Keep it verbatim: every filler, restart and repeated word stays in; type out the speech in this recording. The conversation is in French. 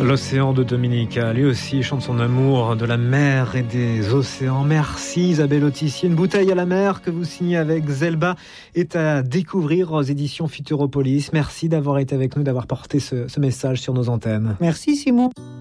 L'océan de Dominica, lui aussi chante son amour de la mer et des océans. Merci Isabelle Autissier. Une bouteille à la mer que vous signez avec Zelba est à découvrir aux éditions Futuropolis. Merci d'avoir été avec nous, d'avoir porté ce, ce message sur nos antennes. Merci Simon.